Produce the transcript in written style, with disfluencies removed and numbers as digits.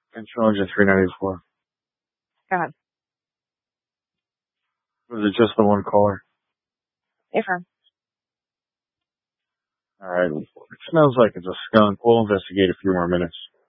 Intelligence 394. Go ahead. Was it just the one caller? Affirm. Alright. It smells like it's a skunk. We'll investigate a few more minutes.